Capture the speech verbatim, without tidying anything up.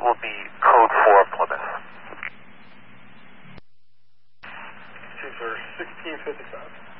will be code four Plymouth. Two for sixteen fifty-five.